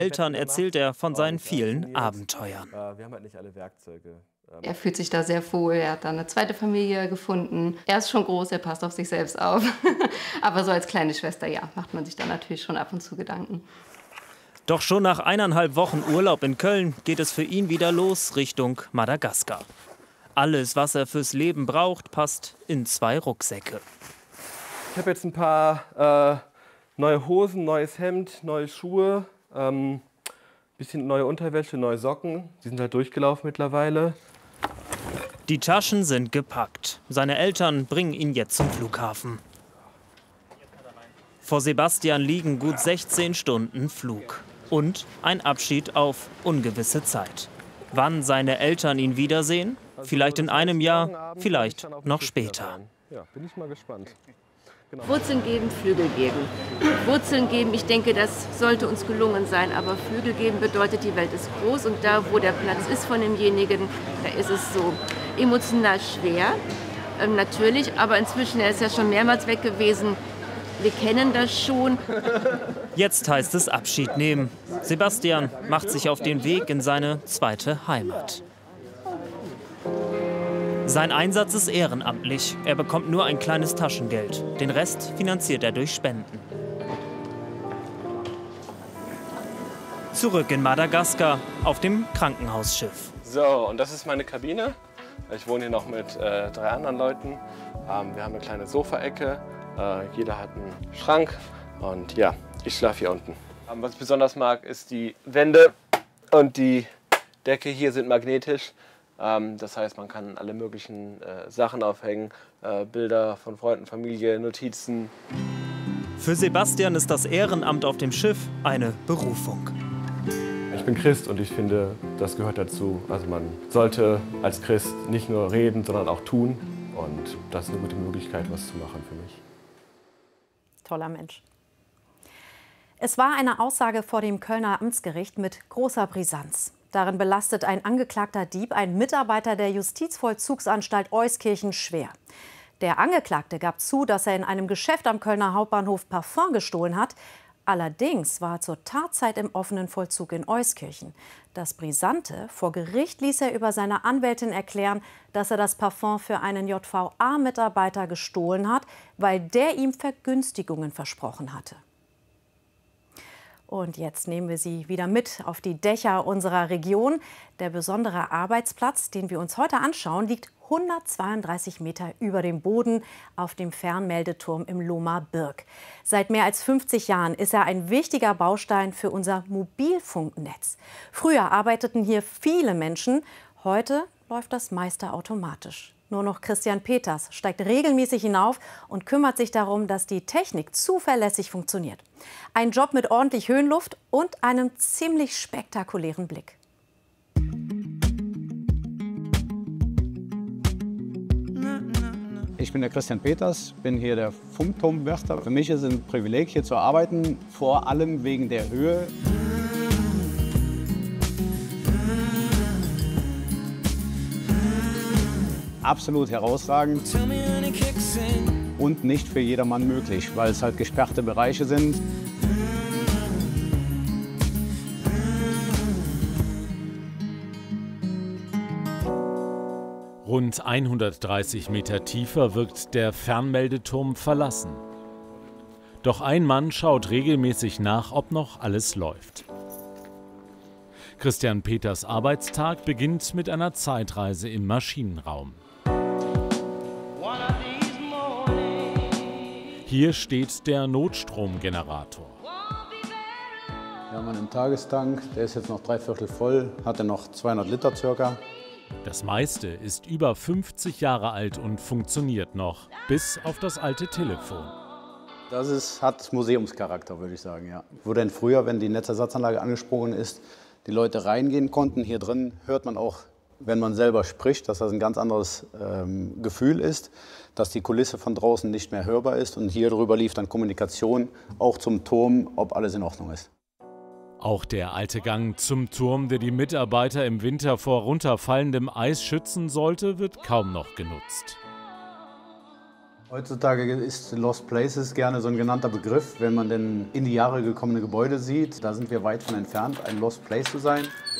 Eltern erzählt er von seinen vielen Abenteuern. Wir haben halt nicht alle Werkzeuge. Er fühlt sich da sehr wohl, er hat da eine zweite Familie gefunden. Er ist schon groß, er passt auf sich selbst auf. Aber so als kleine Schwester, ja, macht man sich da natürlich schon ab und zu Gedanken. Doch schon nach 1,5 Wochen Urlaub in Köln geht es für ihn wieder los Richtung Madagaskar. Alles, was er fürs Leben braucht, passt in 2 Rucksäcke. Ich habe jetzt ein paar neue Hosen, neues Hemd, neue Schuhe, bisschen neue Unterwäsche, neue Socken. Die sind halt durchgelaufen mittlerweile. Die Taschen sind gepackt. Seine Eltern bringen ihn jetzt zum Flughafen. Vor Sebastian liegen gut 16 Stunden Flug. Und ein Abschied auf ungewisse Zeit. Wann seine Eltern ihn wiedersehen? Vielleicht in einem Jahr, vielleicht noch später. Ja, bin ich mal gespannt. Genau. Wurzeln geben, Flügel geben. Wurzeln geben, ich denke, das sollte uns gelungen sein. Aber Flügel geben bedeutet, die Welt ist groß und da, wo der Platz ist von demjenigen, da ist es so emotional schwer. Natürlich, aber inzwischen, er ist ja schon mehrmals weg gewesen. Wir kennen das schon. Jetzt heißt es Abschied nehmen. Sebastian macht sich auf den Weg in seine zweite Heimat. Sein Einsatz ist ehrenamtlich. Er bekommt nur ein kleines Taschengeld. Den Rest finanziert er durch Spenden. Zurück in Madagaskar auf dem Krankenhausschiff. So, und das ist meine Kabine. Ich wohne hier noch mit 3 anderen Leuten. Wir haben eine kleine Sofaecke. Jeder hat einen Schrank. Und ja, ich schlafe hier unten. Was ich besonders mag, ist die Wände und die Decke hier sind magnetisch. Das heißt, man kann alle möglichen Sachen aufhängen. Bilder von Freunden, Familie, Notizen. Für Sebastian ist das Ehrenamt auf dem Schiff eine Berufung. Ich bin Christ und ich finde, das gehört dazu. Also man sollte als Christ nicht nur reden, sondern auch tun. Und das ist eine gute Möglichkeit, was zu machen für mich. Toller Mensch. Es war eine Aussage vor dem Kölner Amtsgericht mit großer Brisanz. Darin belastet ein angeklagter Dieb einen Mitarbeiter der Justizvollzugsanstalt Euskirchen schwer. Der Angeklagte gab zu, dass er in einem Geschäft am Kölner Hauptbahnhof Parfum gestohlen hat. Allerdings war er zur Tatzeit im offenen Vollzug in Euskirchen. Das Brisante: vor Gericht ließ er über seine Anwältin erklären, dass er das Parfum für einen JVA-Mitarbeiter gestohlen hat, weil der ihm Vergünstigungen versprochen hatte. Und jetzt nehmen wir Sie wieder mit auf die Dächer unserer Region. Der besondere Arbeitsplatz, den wir uns heute anschauen, liegt 132 Meter über dem Boden auf dem Fernmeldeturm im Lohmer Birk. Seit mehr als 50 Jahren ist er ein wichtiger Baustein für unser Mobilfunknetz. Früher arbeiteten hier viele Menschen, heute läuft das meiste automatisch. Nur noch Christian Peters steigt regelmäßig hinauf und kümmert sich darum, dass die Technik zuverlässig funktioniert. Ein Job mit ordentlich Höhenluft und einem ziemlich spektakulären Blick. Ich bin der Christian Peters, bin hier der Funkturmwärter. Für mich ist es ein Privileg, hier zu arbeiten, vor allem wegen der Höhe. Absolut herausragend und nicht für jedermann möglich, weil es halt gesperrte Bereiche sind. Rund 130 Meter tiefer wirkt der Fernmeldeturm verlassen. Doch ein Mann schaut regelmäßig nach, ob noch alles läuft. Christian Peters Arbeitstag beginnt mit einer Zeitreise im Maschinenraum. Hier steht der Notstromgenerator. Wir haben einen Tagestank, der ist jetzt noch 3/4 voll, hatte noch 200 Liter circa. Das meiste ist über 50 Jahre alt und funktioniert noch, bis auf das alte Telefon. Hat Museumscharakter, würde ich sagen, ja. Wo denn früher, wenn die Netzersatzanlage angesprungen ist, die Leute reingehen konnten. Hier drin hört man auch, wenn man selber spricht, dass das ein ganz anderes Gefühl ist, dass die Kulisse von draußen nicht mehr hörbar ist. Und hier drüber lief dann Kommunikation, auch zum Turm, ob alles in Ordnung ist. Auch der alte Gang zum Turm, der die Mitarbeiter im Winter vor runterfallendem Eis schützen sollte, wird kaum noch genutzt. Heutzutage ist Lost Places gerne so ein genannter Begriff, wenn man denn in die Jahre gekommene Gebäude sieht. Da sind wir weit von entfernt, ein Lost Place zu sein.